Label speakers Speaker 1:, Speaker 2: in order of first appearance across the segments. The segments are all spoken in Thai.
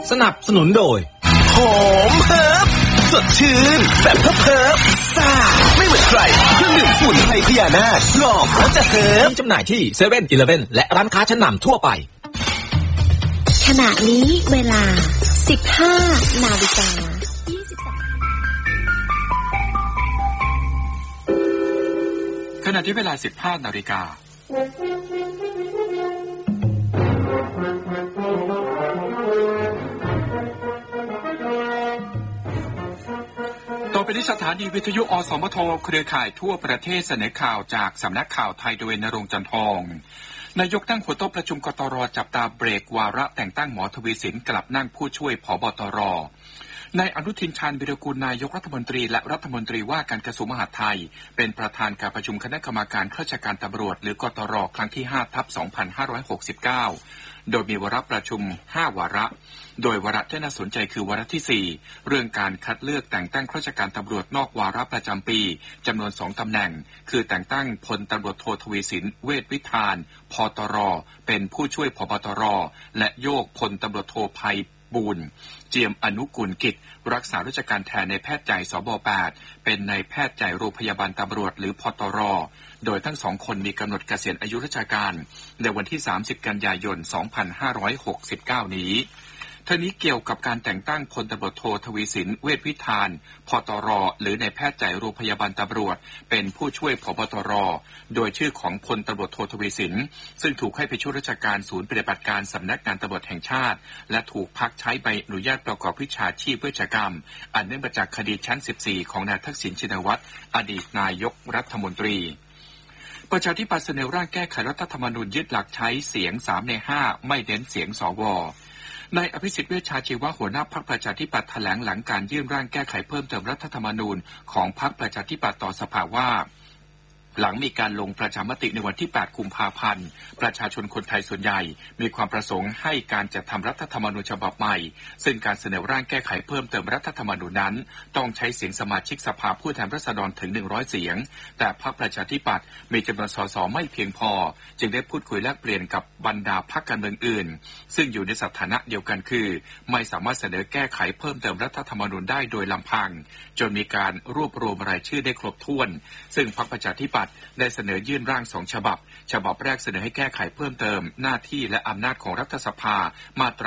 Speaker 1: สนับสนุนโดย
Speaker 2: หอมเฮิร์บสดชื่นแบบเฮิร์บซ่าไม่เหมือนใครเครื่องดื่มสมุนไพรพญานาคหลอกแล้วจะเฮิร์บ
Speaker 1: มีจำหน่ายที่เซเว่น-11และร้านค้าชั้นนำทั่วไป
Speaker 3: ขณะนี้เวลา 15 นาฬิกา
Speaker 4: ขณะที่เวลา 15 นาฬิกาต่อไปที่สถานีวิทยุอสมทเครือข่ายทั่วประเทศเสนอข่าวจากสำนักข่าวไทยโดยณรงค์ จันทองนายกตั้งหัวโต๊ะประชุมกตร.จับตาเบรกวาระแต่งตั้งหมอทวีสินกลับนั่งผู้ช่วยผบ.ตร.นายอนุทิน ชาญวิรากูลนายกรัฐมนตรีและรัฐมนตรีว่าการกระทรวงมหาดไทยเป็นประธานการประชุมคณะกรรมการข้าราชการตำรวจหรือกตร.ครั้งที่ 5/2569 โดยมีวาระประชุม 5 วาระโดยวาระที่น่าสนใจคือวาระที่ 4 เรื่องการคัดเลือกแต่งตั้งข้าราชการตำรวจนอกวาระประจำปีจำนวน 2 ตำแหน่งคือแต่งตั้งพลตำรวจโททวีสินเวชวิธานพตร.เป็นผู้ช่วยผบ.ตร.และโยกพลตำรวจโทไพบูลย์เจียมอนุกูลกิจรักษาราชการแทนในแพทย์ใหญ่สบ8เป็นนายแพทย์ใหญ่โรงพยาบาลตำรวจหรือพตร.โดยทั้ง2คนมีกำหนดเกษียณอายุราชการในวันที่ 30 กันยายน 2569 นี้ทั้งนี้เกี่ยวกับการแต่งตั้งพลตำรวจโททวีสินเวชวิธานพตร.หรือนายแพทย์ใหญ่โรงพยาบาลตำรวจเป็นผู้ช่วยผบ.ตร.โดยชื่อของพลตำรวจโททวีสินซึ่งถูกให้ไปช่วยราชการศูนย์ปฏิบัติการสำนักงานตำรวจแห่งชาติและถูกพักใช้ใบอนุญาตประกอบวิชาชีพเวชกรรมอันเนื่องมาจากคดีชั้น 14 ของนายทักษิณชินวัตรอดีตนายกรัฐมนตรีประชาธิปัตย์เสนอร่างแก้ไขรัฐธรรมนูญยึดหลักใช้เสียง3 ใน 5ไม่เน้นเสียงสวนายอภิสิทธิ์เวชชาชีวะหัวหน้าพรรคประชาธิปัตย์แถลงหลังการยื่นร่างแก้ไขเพิ่มเติมรัฐธรรมนูญของพรรคประชาธิปัตย์ต่อสภาว่าหลังมีการลงประชามติในวันที่ 8 กุมภาพันธ์ประชาชนคนไทยส่วนใหญ่มีความประสงค์ให้การจัดทำรัฐธรรมนูญฉบับใหม่ซึ่งการเสนอร่างแก้ไขเพิ่มเติมรัฐธรรมนูญนั้นต้องใช้เสียงสมาชิกสภาผู้แทนราษฎรถึง100เสียงแต่พรรคประชาธิปัตย์มีจำนวนสสไม่เพียงพอจึงได้พูดคุยแลกเปลี่ยนกับบรรดาพรรคการเมืองอื่นซึ่งอยู่ในสถานะเดียวกันคือไม่สามารถเสนอแก้ไขเพิ่มเติมรัฐธรรมนูญได้โดยลำพังจนมีการรวบรวมรายชื่อได้ครบถ้วนซึ่งพรรคประชาธิปัตย์ได้เสนอยื่นร่าง2 ฉบับฉบับแรกเสนอให้แก้ไขเพิ่มเติมหน้าที่และอำนาจของรัฐสภามาตรา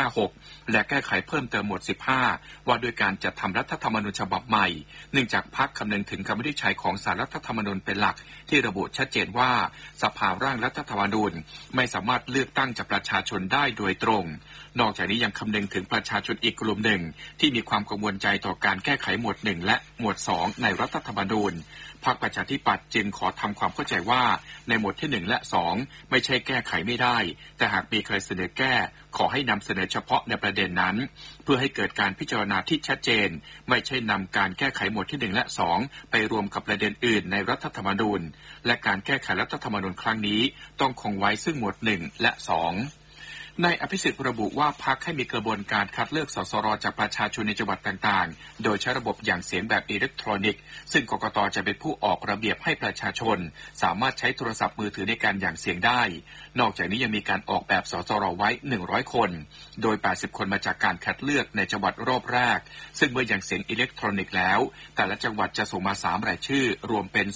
Speaker 4: 156และแก้ไขเพิ่มเติมหมวด15ว่าด้วยการจัดทำรัฐธรรมนูญฉบับใหม่เนื่องจากพรรคคำนึงถึงคำวินิจฉัยของศาลรัฐธรรมนูญเป็นหลักที่ระบุชัดเจนว่าสภาร่างรัฐธรรมนูญไม่สามารถเลือกตั้งจากประชาชนได้โดยตรงนอกจากนี้ยังคำนึงถึงประชาชนอีกกลุ่มหนึ่งที่มีความกังวลใจต่อการแก้ไขหมวด1และหมวด2ในรัฐธรรมนูญพรรคประชาธิปัตย์จึงขอทำความเข้าใจว่าในหมวดที่1และ2ไม่ใช่แก้ไขไม่ได้แต่หากมีใครเสนอแก้ขอให้นำเสนอเฉพาะในประเด็นนั้นเพื่อให้เกิดการพิจารณาที่ชัดเจนไม่ใช่นำการแก้ไขหมวดที่1และ2ไปรวมกับประเด็นอื่นในรัฐธรรมนูญและการแก้ไขรัฐธรรมนูญครั้งนี้ต้องคงไว้ซึ่งหมวด1และ2นายอภิสิทธิ์ระบุว่าพรรคให้มีกระบวนการคัดเลือกสสรจากประชาชนในจังหวัดต่างๆโดยใช้ระบบอย่างเสียงแบบอิเล็กทรอนิกส์ซึ่งกกต.จะเป็นผู้ออกระเบียบให้ประชาชนสามารถใช้โทรศัพท์มือถือในการหยั่งเสียงได้นอกจากนี้ยังมีการออกแบบสสรไว้100คนโดย80คนมาจากการคัดเลือกในจังหวัดรอบแรกซึ่งเมื่อหยั่งเสียงอิเล็กทรอนิกส์แล้วแต่ละจังหวัดจะส่งมา3รายชื่อรวมเป็น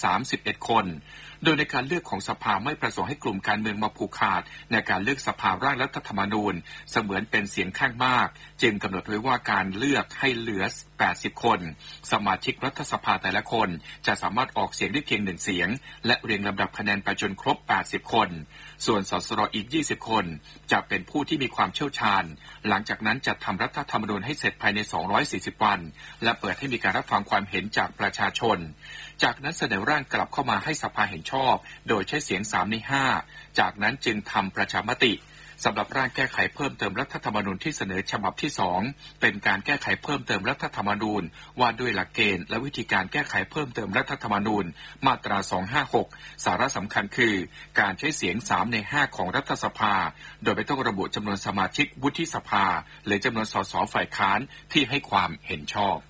Speaker 4: 231คนโดยในการเลือกของสภาไม่ประสงค์ให้กลุ่มการเมืองมาผูกขาดในการเลือกสภาร่างรัฐธรรมนูญเสมือนเป็นเสียงข้างมากจึงกำหนดไว้ว่าการเลือกให้เหลือ80คนสมาชิกรัฐสภาแต่ละคนจะสามารถออกเสียงได้เพียง1เสียงและเรียงลำดับคะแนนไปจนครบ80คนส่วนสสรอีก20คนจะเป็นผู้ที่มีความเชี่ยวชาญหลังจากนั้นจะทำรัฐธรรมนูญให้เสร็จภายใน240วันและเปิดให้มีการรับฟังความเห็นจากประชาชนจากนั้นเสนอร่างกลับเข้ามาให้สภาเห็นชอบโดยใช้เสียง3 ใน 5จากนั้นจึงทำประชามติสำหรับร่างแก้ไขเพิ่มเติมรัฐธรรมนูญที่เสนอฉบับที่2เป็นการแก้ไขเพิ่มเติมรัฐธรรมนูญว่าด้วยหลักเกณฑ์และวิธีการแก้ไขเพิ่มเติมรัฐธรรมนูญมาตรา256สาระสำคัญคือการใช้เสียง3 ใน 5ของรัฐสภาโดยไม่ต้องระบุจำนวนสมาชิกวุฒิสภาหรือจำนวนสสฝ่ายค้านที่ให้ความเห็นชอบ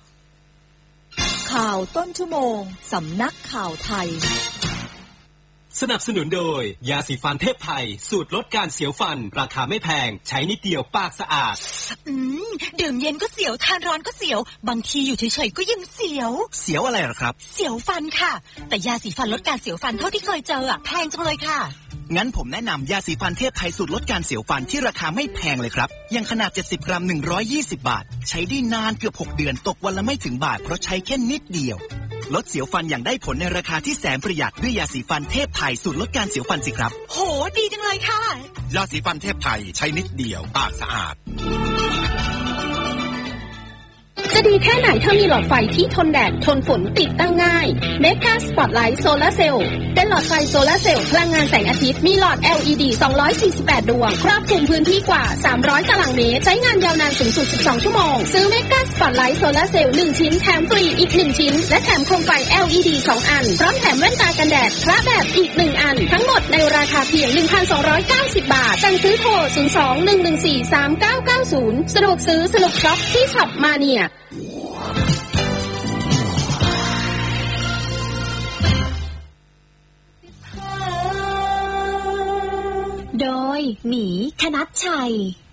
Speaker 3: ข่าวต้นชั่วโมงสำนักข่าวไทย
Speaker 1: สนับสนุนโดยยาสีฟันเทพไทยสูตรลดการเสียวฟันราคาไม่แพงใช้นิดเดียวปากสะอาด
Speaker 5: ดื่มเย็นก็เสียวทานร้อนก็เสียวบางทีอยู่เฉยๆก็ยังเสียว
Speaker 2: เสียวอะไรหรอครับ
Speaker 5: เสียวฟันค่ะแต่ยาสีฟันลดการเสียวฟันเท่าที่เคยเจอแพงจังเลยค่ะ
Speaker 2: งั้นผมแนะนำยาสีฟันเทพไทยสูตรลดการเสียวฟันที่ราคาไม่แพงเลยครับอย่างขนาด70 กรัม120 บาทใช้ได้นานเกือบ6 เดือนตกวันละไม่ถึงบาทเพราะใช้แค่นิดเดียวลดเสียวฟันอย่างได้ผลในราคาที่แสนประหยัดด้วยยาสีฟันเทพไทยสูตรลดการเสียวฟันสิครับ
Speaker 5: โหดีจังเลยค่ะ
Speaker 2: ยาสีฟันเทพไทยใช้นิดเดียวปากสะอาด
Speaker 6: จะดีแค่ไหนถ้ามีหลอดไฟที่ทนแดดทนฝนติดตั้งง่ายเมกาสปอตไลท์โซลาร์เซลล์เป็นหลอดไฟโซลาร์เซลล์พลังงานแสงอาทิตย์มีหลอด LED 248 ดวงครอบคลุมพื้นที่กว่า300 ตารางเมตรใช้งานยาวนานสูงสุด12 ชั่วโมงซื้อเมกาสปอตไลท์โซลาร์เซลล์1ชิ้นแถมฟรีอีก1ชิ้นและแถมโคมไฟ LED 2 อันพร้อมแถมแว่นตากันแดดพระแบบอีก1อันทั้งหมดในราคาเพียง 1,290 บาทสั่งซื้อโทร 02-114-3990 สะดวกซื้อสนุกช็อปที่ช็อปมาเนีย
Speaker 3: โดยหมี คณัชชัย